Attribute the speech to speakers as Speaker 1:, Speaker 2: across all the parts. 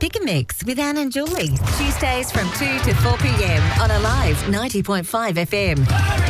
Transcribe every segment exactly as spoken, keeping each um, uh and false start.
Speaker 1: Pick a Mix with Anne and Julie. Tuesdays from two to four p.m. on Alive ninety point five F M.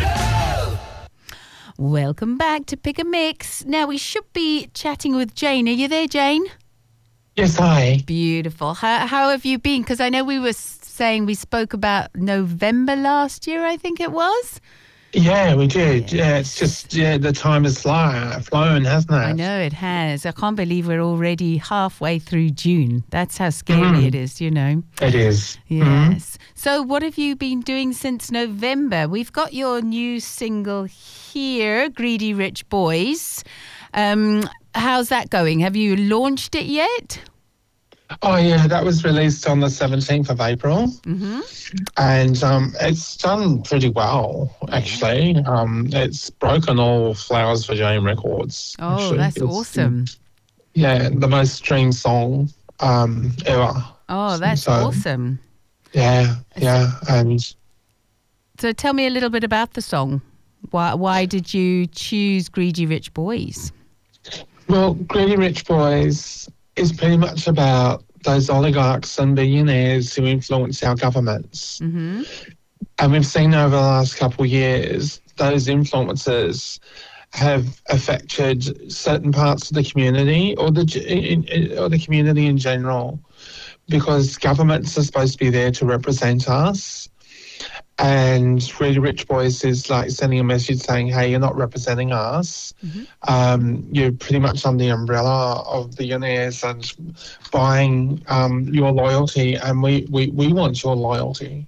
Speaker 2: Welcome back to Pick a Mix. Now, we should be chatting with Jane. Are you there, Jane?
Speaker 3: Yes, hi.
Speaker 2: Beautiful. How, how have you been? Because I know we were saying we spoke about November last year, I think it was.
Speaker 3: Yeah, we did. Yeah, yeah it's just, yeah, the time has fly, flown, hasn't it?
Speaker 2: I know it has. I can't believe we're already halfway through June. That's how scary mm. it is, you know.
Speaker 3: It is.
Speaker 2: Yes.
Speaker 3: Mm.
Speaker 2: So what have you been doing since November? We've got your new single here, Greedy Rich Boys. Um, how's that going? Have you launched it yet?
Speaker 3: Oh, yeah, that was released on the seventeenth of April.
Speaker 2: Mm-hmm.
Speaker 3: And um, it's done pretty well, actually. Um, it's broken all Flowers for Jane records.
Speaker 2: Oh,
Speaker 3: actually.
Speaker 2: that's
Speaker 3: it's,
Speaker 2: awesome.
Speaker 3: Yeah, the most streamed song um, ever.
Speaker 2: Oh, that's
Speaker 3: so,
Speaker 2: awesome.
Speaker 3: Yeah, yeah. And
Speaker 2: so tell me a little bit about the song. Why, why did you choose Greedy Rich Boys?
Speaker 3: Well, Greedy Rich Boys is pretty much about those oligarchs and billionaires who influence our governments.
Speaker 2: Mm-hmm.
Speaker 3: And we've seen over the last couple of years, those influences have affected certain parts of the community or the in, in, or the community in general, because governments are supposed to be there to represent us. And Greedy Rich Boys is like sending a message saying, hey, you're not representing us.
Speaker 2: Mm-hmm.
Speaker 3: Um, you're pretty much on the umbrella of billionaires and buying um, your loyalty, and we, we, we want your loyalty.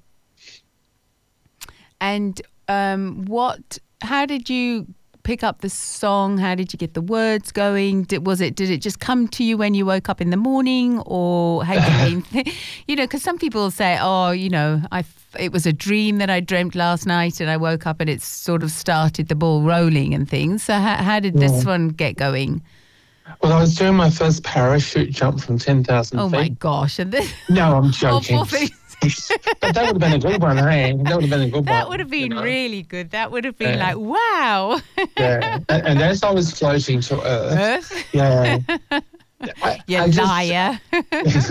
Speaker 2: And um, what? How did you pick up the song? How did you get the words going? Did, was it? Did it just come to you when you woke up in the morning, or had you been? Th- you know, because some people say, "Oh, you know, I it was a dream that I dreamt last night, and I woke up and it sort of started the ball rolling and things." So, how, how did this
Speaker 3: yeah.
Speaker 2: one get going?
Speaker 3: Well, I was doing my first parachute jump from ten thousand
Speaker 2: oh
Speaker 3: feet.
Speaker 2: Oh my gosh! And this,
Speaker 3: no, I'm joking. But that would have been a good one, hey? That would have been a good
Speaker 2: that one.
Speaker 3: That
Speaker 2: would have been
Speaker 3: you know?
Speaker 2: really good. That would have been
Speaker 3: yeah.
Speaker 2: like, wow.
Speaker 3: yeah, and, and as I was floating to Earth,
Speaker 2: Earth?
Speaker 3: yeah. I,
Speaker 2: you
Speaker 3: I
Speaker 2: liar.
Speaker 3: Just,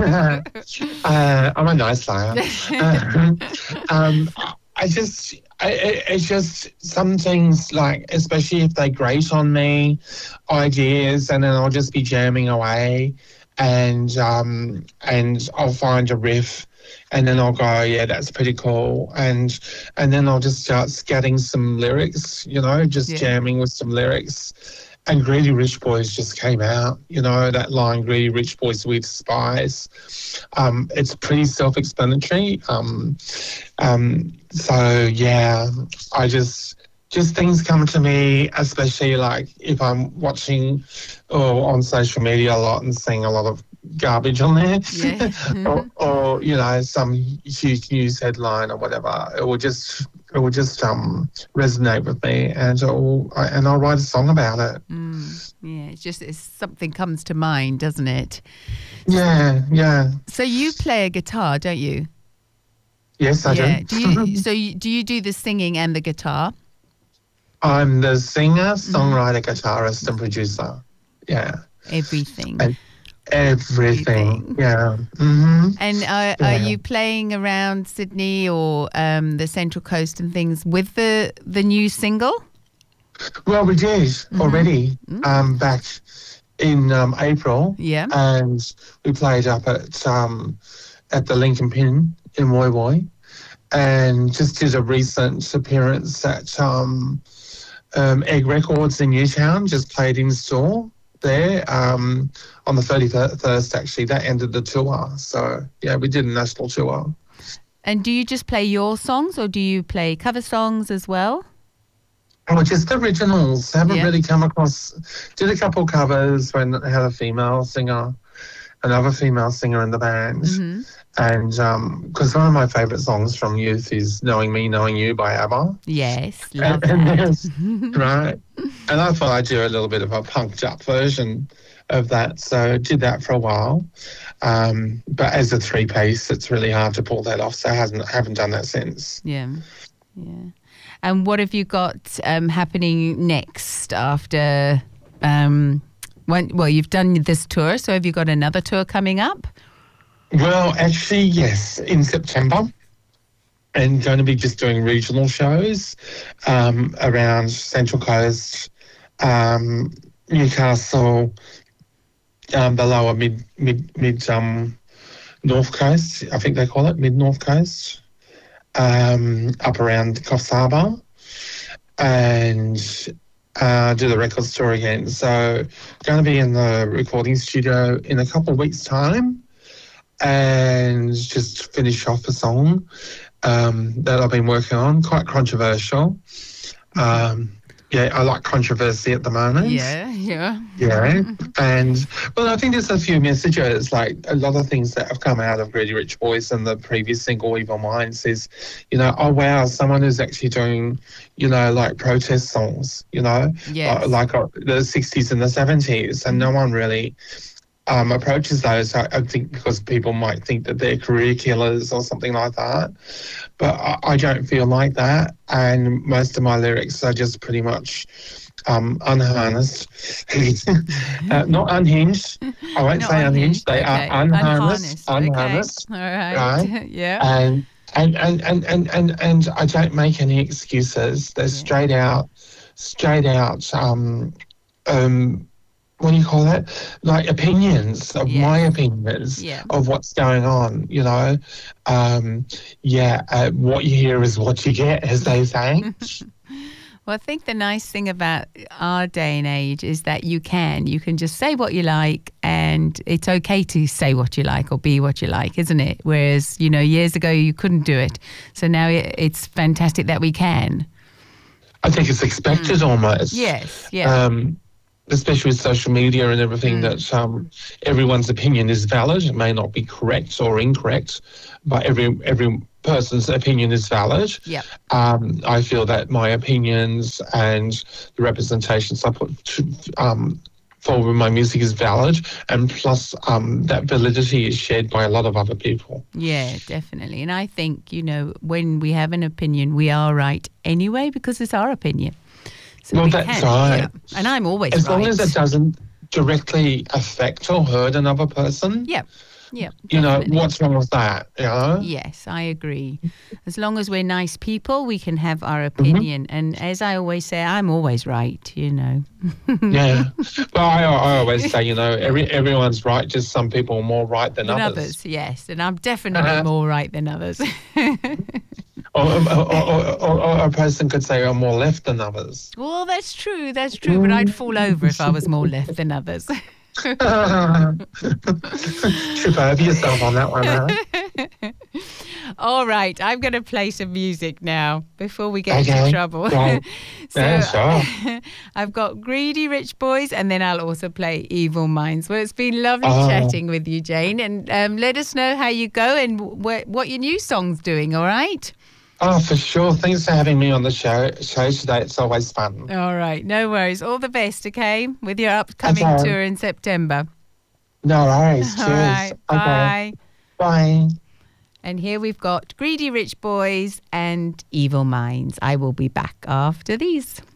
Speaker 3: uh, I'm a nice liar. Uh, um, I just, I, it, it's just some things like, especially if they grate on me, ideas, and then I'll just be jamming away, and um, and I'll find a riff. And then I'll go, yeah, that's pretty cool. And and then I'll just start scatting some lyrics, you know, just yeah. jamming with some lyrics. And Greedy Rich Boys just came out, you know, that line, Greedy Rich Boys we despise. Um, it's pretty self-explanatory. Um, um, so, yeah, I just, just things come to me, especially like if I'm watching or on social media a lot and seeing a lot of garbage on there,
Speaker 2: yeah. mm-hmm.
Speaker 3: or, or you know, some huge news headline or whatever. It will just it will just um resonate with me, and I'll and I'll write a song about it.
Speaker 2: Mm, yeah, it's just it's something comes to mind, doesn't it?
Speaker 3: Yeah, yeah.
Speaker 2: So you play a guitar, don't you?
Speaker 3: Yes, I
Speaker 2: yeah.
Speaker 3: do.
Speaker 2: do you, so you, do you do the singing and the guitar?
Speaker 3: I'm the singer, songwriter, mm-hmm. guitarist, and producer. Yeah,
Speaker 2: everything.
Speaker 3: And, Everything, Everything, yeah. Mm-hmm.
Speaker 2: And are,
Speaker 3: yeah.
Speaker 2: are you playing around Sydney or um, the Central Coast and things with the, the new single?
Speaker 3: Well, we did mm-hmm. already mm-hmm. Um, back in um, April.
Speaker 2: Yeah.
Speaker 3: And we played up at um, at the Lincoln Pin in Woy Woy, and just did a recent appearance at um, um, Egg Records in Newtown, just played in store there um, on the thirty-first, actually. That ended the tour. So, yeah, we did a national tour.
Speaker 2: And do you just play your songs or do you play cover songs as well?
Speaker 3: Oh, just originals. I haven't
Speaker 2: yeah.
Speaker 3: really come across... Did a couple covers when I had a female singer, another female singer in the band.
Speaker 2: Mm-hmm.
Speaker 3: And because um, one of my favourite songs from youth is Knowing Me, Knowing You by ABBA.
Speaker 2: Yes, love
Speaker 3: and,
Speaker 2: that.
Speaker 3: And right. And I thought I'd do a little bit of a punked up version of that. So did that for a while. Um, but as a three-piece, it's really hard to pull that off. So I haven't, haven't done that since.
Speaker 2: Yeah, yeah. And what have you got um, happening next after... Um, when, well, you've done this tour, so have you got another tour coming up?
Speaker 3: Well, actually, yes, in September. And going to be just doing regional shows um, around Central Coast, um, Newcastle, um, the lower mid mid mid um, North Coast, I think they call it mid North Coast, um, up around Coffs Harbour, and uh, do the record store again. So, going to be in the recording studio in a couple of weeks' time, and just finish off a song. Um, that I've been working on, quite controversial. Um, yeah, I like controversy at the moment.
Speaker 2: Yeah, yeah.
Speaker 3: Yeah. And, well, I think there's a few messages, like a lot of things that have come out of Greedy Rich Boys and the previous single, Evil Minds, is, you know, oh, wow, someone who's actually doing, you know, like protest songs, you know,
Speaker 2: Yes.
Speaker 3: uh, like uh, the sixties and the seventies, and no one really Um, approaches those, I, I think, because people might think that they're career killers or something like that. But I, I don't feel like that. And most of my lyrics are just pretty much um, unharnessed. uh, not unhinged. I won't
Speaker 2: Not
Speaker 3: say unhinged. They
Speaker 2: okay.
Speaker 3: are unharnessed.
Speaker 2: Unharnessed.
Speaker 3: Unharnessed.
Speaker 2: Okay. All right.
Speaker 3: Right?
Speaker 2: Yeah.
Speaker 3: And, and, and, and, and, and, and I don't make any excuses. They're
Speaker 2: Yeah.
Speaker 3: straight out, straight out, um, um, what do you call that? Like opinions of
Speaker 2: Yeah.
Speaker 3: my opinions
Speaker 2: Yeah.
Speaker 3: of what's going on, you know? Um, yeah, uh, what you hear is what you get, as they say.
Speaker 2: Well, I think the nice thing about our day and age is that you can. You can just say what you like, and it's okay to say what you like or be what you like, isn't it? Whereas, you know, years ago you couldn't do it. So now it- it's fantastic that we can.
Speaker 3: I think it's expected almost.
Speaker 2: Yes, yeah.
Speaker 3: Um, especially with social media and everything,
Speaker 2: Mm.
Speaker 3: that um, everyone's opinion is valid. It may not be correct or incorrect, but every every person's opinion is valid.
Speaker 2: Yep.
Speaker 3: Um, I feel that my opinions and the representations I put to, um, forward in my music is valid, and plus um, that validity is shared by a lot of other people.
Speaker 2: Yeah, definitely. And I think, you know, when we have an opinion, we are right anyway because it's our opinion. So
Speaker 3: Well,
Speaker 2: we
Speaker 3: that's
Speaker 2: can,
Speaker 3: right.
Speaker 2: yeah. And I'm always
Speaker 3: As
Speaker 2: right.
Speaker 3: long as it doesn't directly affect or hurt another person,
Speaker 2: Yeah, yeah.
Speaker 3: you know,
Speaker 2: definitely.
Speaker 3: what's wrong with that, you know?
Speaker 2: Yes, I agree. As long as we're nice people, we can have our
Speaker 3: Mm-hmm.
Speaker 2: opinion. And as I always say, I'm always right, you know.
Speaker 3: Yeah. Well, I, I always say, you know, every everyone's right, just some people are more right than,
Speaker 2: Than
Speaker 3: others.
Speaker 2: others, yes. And I'm definitely
Speaker 3: Uh-huh.
Speaker 2: more right than others.
Speaker 3: Or, or, or, or, or a person could say I'm more left than others.
Speaker 2: Well, that's true, that's true. But I'd fall over if I was more left than others.
Speaker 3: Trip over yourself on that one, huh?
Speaker 2: All right, I'm going to play some music now before we get
Speaker 3: Okay,
Speaker 2: into trouble.
Speaker 3: right.
Speaker 2: so
Speaker 3: Yeah, sure.
Speaker 2: I've got Greedy Rich Boys, and then I'll also play Evil Minds. Well, it's been lovely
Speaker 3: Oh.
Speaker 2: chatting with you, Jane, and um, let us know how you go and wh- what your new song's doing, all right?
Speaker 3: Oh, for sure. Thanks for having me on the show, show today. It's always fun.
Speaker 2: All right, no worries. All the best, okay, with your upcoming
Speaker 3: Okay.
Speaker 2: tour in September.
Speaker 3: No worries.
Speaker 2: All
Speaker 3: Cheers.
Speaker 2: right, bye.
Speaker 3: Bye.
Speaker 2: And here we've got Greedy Rich Boys and Evil Minds. I will be back after these.